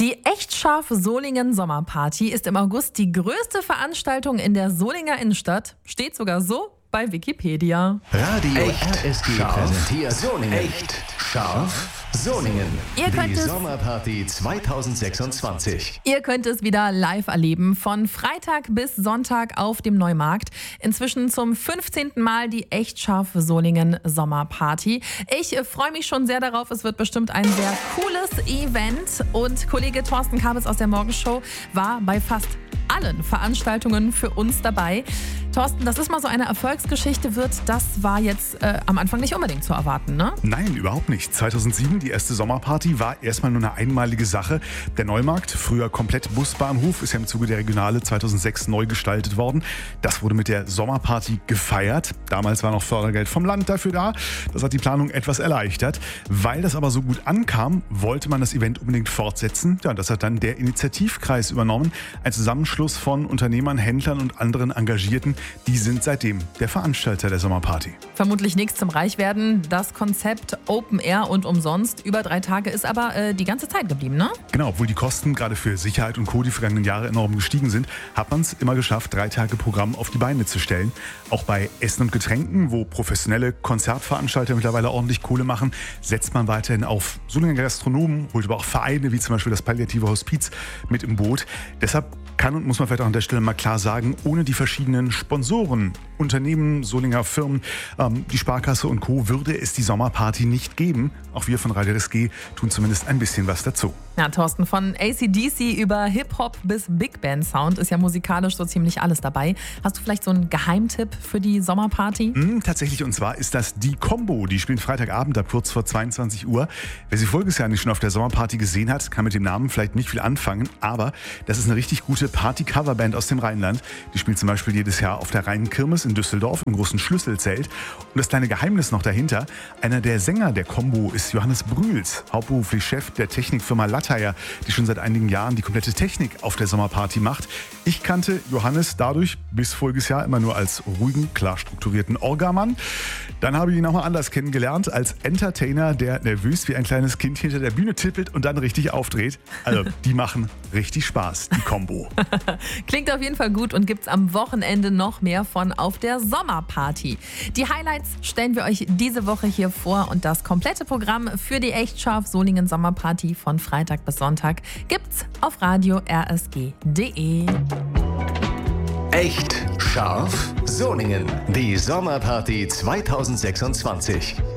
Die Echtscharf Solingen Sommerparty ist im August die größte Veranstaltung in der Solinger Innenstadt. Steht sogar so bei Wikipedia. Radio Echt RSG scharf. präsentiert Solingen. Echt scharf Solingen. Ihr könnt Die es- Sommerparty 2026. Ihr könnt es wieder live erleben, von Freitag bis Sonntag auf dem Neumarkt. Inzwischen zum 15. Mal die Echtscharf Solingen Sommerparty. Ich freue mich schon sehr darauf. Es wird bestimmt ein sehr cooles Event. Und Kollege Thorsten Kabitz aus der Morgenshow war bei fast allen Veranstaltungen für uns dabei. Thorsten, das ist mal so eine Erfolgsgeschichte wird, das war jetzt am Anfang nicht unbedingt zu erwarten, ne? Nein, überhaupt nicht. 2007, die erste Sommerparty, war erstmal nur eine einmalige Sache. Der Neumarkt, früher komplett Busbahnhof, ist ja im Zuge der Regionale 2006 neu gestaltet worden. Das wurde mit der Sommerparty gefeiert. Damals war noch Fördergeld vom Land dafür da. Das hat die Planung etwas erleichtert. Weil das aber so gut ankam, wollte man das Event unbedingt fortsetzen. Ja, das hat dann der Initiativkreis übernommen. Ein Zusammenschluss von Unternehmern, Händlern und anderen Engagierten. Die sind seitdem der Veranstalter der Sommerparty. Vermutlich nichts zum Reichwerden. Das Konzept Open Air und umsonst über 3 Tage ist aber die ganze Zeit geblieben, ne? Genau, obwohl die Kosten gerade für Sicherheit und Co. die vergangenen Jahre enorm gestiegen sind, hat man es immer geschafft, 3 Tage Programm auf die Beine zu stellen. Auch bei Essen und Getränken, wo professionelle Konzertveranstalter mittlerweile ordentlich Kohle machen, setzt man weiterhin auf Solinger Gastronomen, holt aber auch Vereine wie zum Beispiel das Palliative Hospiz mit im Boot. Deshalb kann und muss man vielleicht auch an der Stelle mal klar sagen, ohne die verschiedenen Sponsoren, Unternehmen, Solinger Firmen, die Sparkasse und Co. würde es die Sommerparty nicht geben. Auch wir von Radio RSG tun zumindest ein bisschen was dazu. Ja, Thorsten, von AC/DC über Hip-Hop bis Big Band Sound ist ja musikalisch so ziemlich alles dabei. Hast du vielleicht so einen Geheimtipp für die Sommerparty? Tatsächlich, und zwar ist das die Combo. Die spielen Freitagabend ab kurz vor 22 Uhr. Wer sie voriges Jahr nicht schon auf der Sommerparty gesehen hat, kann mit dem Namen vielleicht nicht viel anfangen, aber das ist eine richtig gute Party-Coverband aus dem Rheinland. Die spielt zum Beispiel jedes Jahr auf der Rheinkirmes in Düsseldorf im großen Schlüsselzelt. Und das kleine Geheimnis noch dahinter, einer der Sänger der Combo ist Johannes Brühls, hauptberuflich Chef der Technikfirma Latteier, die schon seit einigen Jahren die komplette Technik auf der Sommerparty macht. Ich kannte Johannes dadurch bis voriges Jahr immer nur als ruhigen, klar strukturierten Orgamann. Dann habe ich ihn auch mal anders kennengelernt, als Entertainer, der nervös wie ein kleines Kind hinter der Bühne tippelt und dann richtig aufdreht. Also, die machen richtig Spaß, die Combo. Klingt auf jeden Fall gut und gibt's am Wochenende noch mehr von auf der Sommerparty. Die Highlights stellen wir euch diese Woche hier vor und das komplette Programm für die Echtscharf Solingen Sommerparty von Freitag bis Sonntag gibt's auf radio rsg.de. Echt scharf Solingen. Die Sommerparty 2026.